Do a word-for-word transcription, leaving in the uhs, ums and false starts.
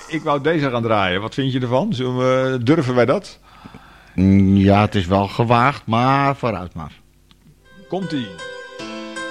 ik wou deze gaan draaien. Wat vind je ervan? Zullen we, durven wij dat? Ja, het is wel gewaagd, maar vooruit maar. Komt-ie.